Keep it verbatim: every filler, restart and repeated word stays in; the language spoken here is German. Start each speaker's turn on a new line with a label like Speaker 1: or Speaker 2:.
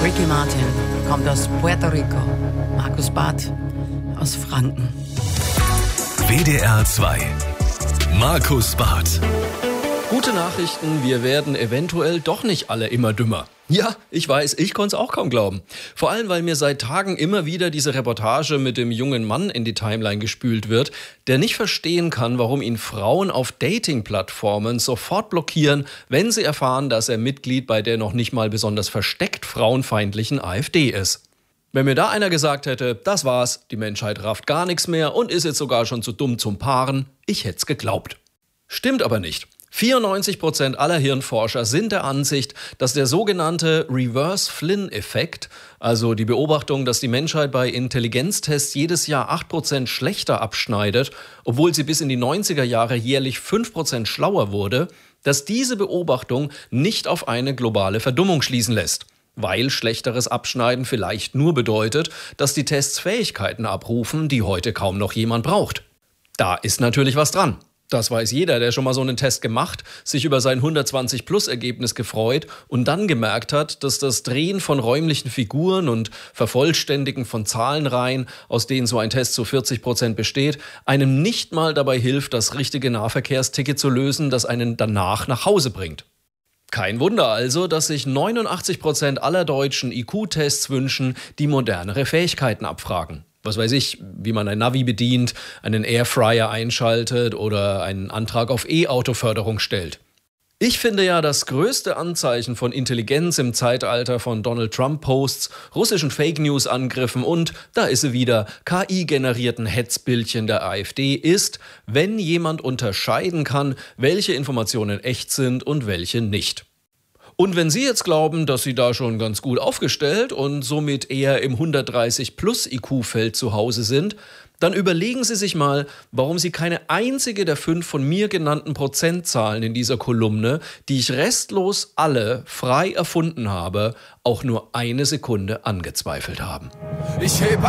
Speaker 1: Ricky Martin kommt aus Puerto Rico. Markus Barth aus Franken.
Speaker 2: W D R zwei. Markus Barth.
Speaker 3: Gute Nachrichten, wir werden eventuell doch nicht alle immer dümmer. Ja, ich weiß, ich konnte es auch kaum glauben. Vor allem, weil mir seit Tagen immer wieder diese Reportage mit dem jungen Mann in die Timeline gespült wird, der nicht verstehen kann, warum ihn Frauen auf Dating-Plattformen sofort blockieren, wenn sie erfahren, dass er Mitglied bei der noch nicht mal besonders versteckt frauenfeindlichen AfD ist. Wenn mir da einer gesagt hätte, das war's, die Menschheit rafft gar nichts mehr und ist jetzt sogar schon zu dumm zum Paaren, ich hätte es geglaubt. Stimmt aber nicht. vierundneunzig Prozent aller Hirnforscher sind der Ansicht, dass der sogenannte Reverse-Flynn-Effekt, also die Beobachtung, dass die Menschheit bei Intelligenztests jedes Jahr acht Prozent schlechter abschneidet, obwohl sie bis in die neunziger Jahre jährlich fünf Prozent schlauer wurde, dass diese Beobachtung nicht auf eine globale Verdummung schließen lässt. Weil schlechteres Abschneiden vielleicht nur bedeutet, dass die Tests Fähigkeiten abrufen, die heute kaum noch jemand braucht. Da ist natürlich was dran. Das weiß jeder, der schon mal so einen Test gemacht, sich über sein hundertzwanzig-Plus-Ergebnis gefreut und dann gemerkt hat, dass das Drehen von räumlichen Figuren und Vervollständigen von Zahlenreihen, aus denen so ein Test zu vierzig Prozent besteht, einem nicht mal dabei hilft, das richtige Nahverkehrsticket zu lösen, das einen danach nach Hause bringt. Kein Wunder also, dass sich neunundachtzig Prozent aller Deutschen I Q-Tests wünschen, die modernere Fähigkeiten abfragen. Was weiß ich, wie man ein Navi bedient, einen Airfryer einschaltet oder einen Antrag auf E-Auto-Förderung stellt. Ich finde ja, das größte Anzeichen von Intelligenz im Zeitalter von Donald Trump-Posts, russischen Fake-News-Angriffen und, da ist sie wieder, K I-generierten Hetzbildchen der AfD ist, wenn jemand unterscheiden kann, welche Informationen echt sind und welche nicht. Und wenn Sie jetzt glauben, dass Sie da schon ganz gut aufgestellt und somit eher im hundertdreißig plus I Q-Feld zu Hause sind, dann überlegen Sie sich mal, warum Sie keine einzige der fünf von mir genannten Prozentzahlen in dieser Kolumne, die ich restlos alle frei erfunden habe, auch nur eine Sekunde angezweifelt haben.
Speaker 4: Ich heb